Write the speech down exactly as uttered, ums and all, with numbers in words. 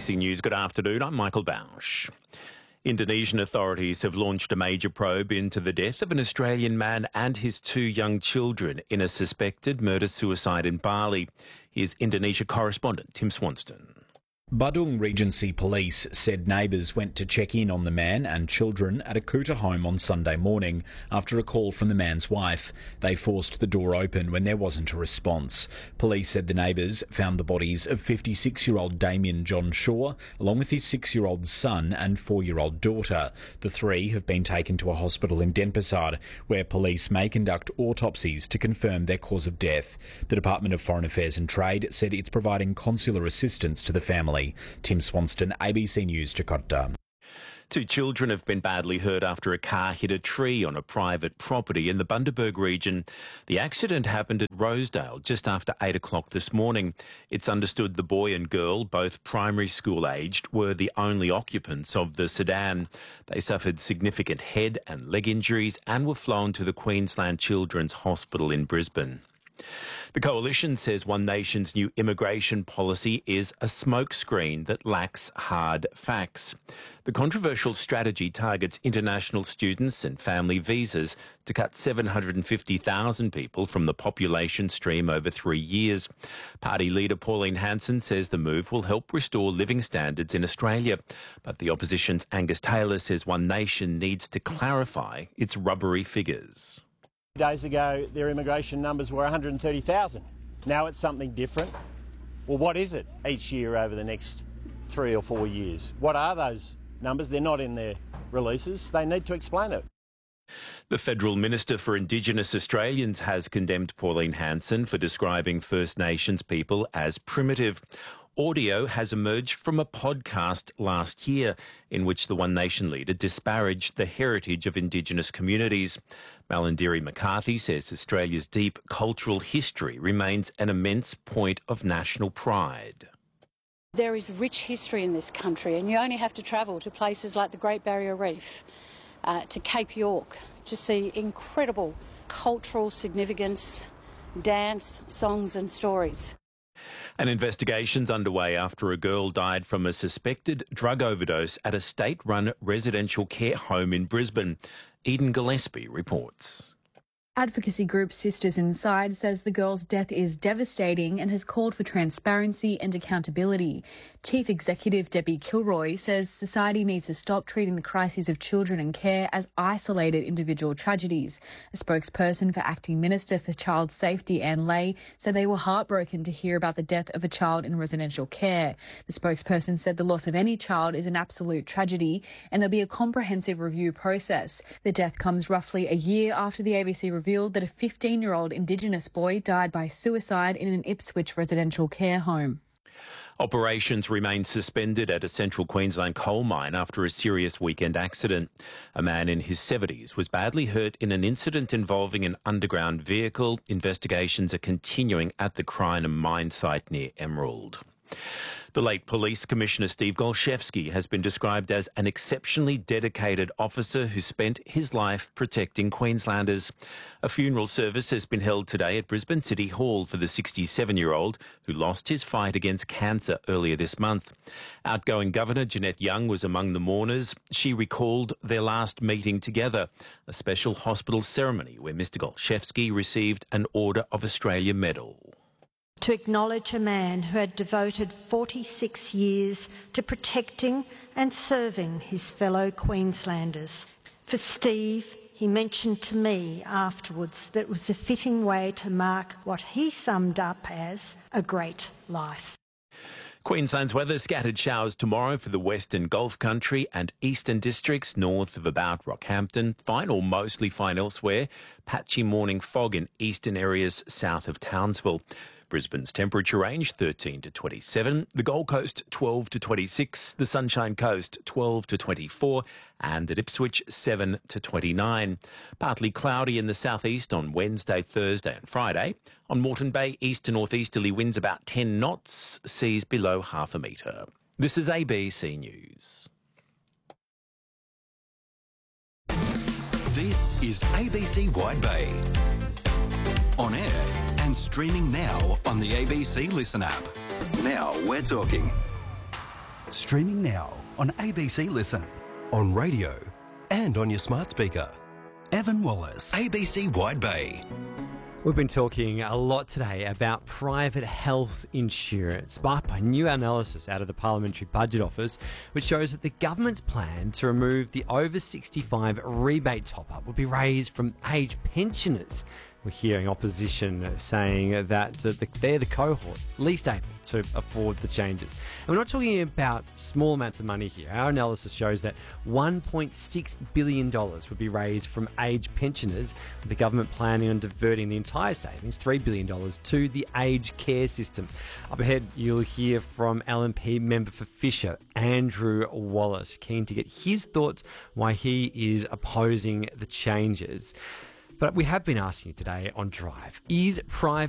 C News, good afternoon. I'm Michael Bausch. Indonesian authorities have launched a major probe into the death of an Australian man and his two young children in a suspected murder-suicide in Bali. Here's Indonesia correspondent Tim Swanston. Badung Regency Police said neighbours went to check in on the man and children at a Kuta home on Sunday morning after a call from the man's wife. They forced the door open when there wasn't a response. Police said the neighbours found the bodies of fifty-six-year-old Damien John Shaw, along with his six-year-old son and four-year-old daughter. The three have been taken to a hospital in Denpasar, where police may conduct autopsies to confirm their cause of death. The Department of Foreign Affairs and Trade said it's providing consular assistance to the family. Tim Swanston, A B C News, Jakarta. Two children have been badly hurt after a car hit a tree on a private property in the Bundaberg region. The accident happened at Rosedale just after eight o'clock this morning. It's understood the boy and girl, both primary school aged, were the only occupants of the sedan. They suffered significant head and leg injuries and were flown to the Queensland Children's Hospital in Brisbane. The Coalition says One Nation's new immigration policy is a smokescreen that lacks hard facts. The controversial strategy targets international students and family visas to cut seven hundred fifty thousand people from the population stream over three years. Party leader Pauline Hanson says the move will help restore living standards in Australia. But the opposition's Angus Taylor says One Nation needs to clarify its rubbery figures. Days ago, their immigration numbers were one hundred thirty thousand. Now it's something different. Well, what is it each year over the next three or four years? What are those numbers? They're not in their releases. They need to explain it. The Federal Minister for Indigenous Australians has condemned Pauline Hanson for describing First Nations people as primitive. Audio has emerged from a podcast last year in which the One Nation leader disparaged the heritage of Indigenous communities. Malarndirri McCarthy says Australia's deep cultural history remains an immense point of national pride. There is rich history in this country, and you only have to travel to places like the Great Barrier Reef, uh, to Cape York, to see incredible cultural significance, dance, songs and stories. An investigation's underway after a girl died from a suspected drug overdose at a state-run residential care home in Brisbane. Eden Gillespie reports. Advocacy group Sisters Inside says the girl's death is devastating and has called for transparency and accountability. Chief Executive Debbie Kilroy says society needs to stop treating the crises of children and care as isolated individual tragedies. A spokesperson for Acting Minister for Child Safety, Anne Ley, said they were heartbroken to hear about the death of a child in residential care. The spokesperson said the loss of any child is an absolute tragedy and there'll be a comprehensive review process. The death comes roughly a year after the A B C revealed that a fifteen-year-old Indigenous boy died by suicide in an Ipswich residential care home. Operations remain suspended at a central Queensland coal mine after a serious weekend accident. A man in his seventies was badly hurt in an incident involving an underground vehicle. Investigations are continuing at the Crinum mine site near Emerald. The late Police Commissioner Steve Golszewski has been described as an exceptionally dedicated officer who spent his life protecting Queenslanders. A funeral service has been held today at Brisbane City Hall for the sixty-seven-year-old who lost his fight against cancer earlier this month. Outgoing Governor Jeanette Young was among the mourners. She recalled their last meeting together, a special hospital ceremony where Mr Golszewski received an Order of Australia medal. To acknowledge a man who had devoted forty-six years to protecting and serving his fellow Queenslanders. For Steve, he mentioned to me afterwards that it was a fitting way to mark what he summed up as a great life. Queensland's weather: scattered showers tomorrow for the Western Gulf Country and Eastern Districts north of about Rockhampton. Fine or mostly fine elsewhere. Patchy morning fog in eastern areas south of Townsville. Brisbane's temperature range thirteen to twenty-seven, the Gold Coast twelve to twenty-six, the Sunshine Coast twelve to twenty-four, and at Ipswich seven to twenty-nine. Partly cloudy in the southeast on Wednesday, Thursday and Friday. On Moreton Bay, east to northeasterly winds about ten knots, seas below half a metre. This is A B C News. This is A B C Wide Bay. On air and streaming now on the A B C Listen app. Now we're talking. Streaming now on A B C Listen, On radio and on your smart speaker. Evan Wallace. A B C Wide Bay. We've been talking a lot today about private health insurance, sparked by new analysis out of the Parliamentary Budget Office, which shows that the government's plan to remove the over sixty-five rebate top-up will be raised from age pensioners. We're hearing opposition saying that they're the cohort least able to afford the changes. And we're not talking about small amounts of money here. Our analysis shows that one point six billion dollars would be raised from age pensioners, with the government planning on diverting the entire savings, three billion dollars, to the aged care system. Up ahead, you'll hear from L N P member for Fisher, Andrew Wallace, keen to get his thoughts why he is opposing the changes. But we have been asking you today on Drive, is private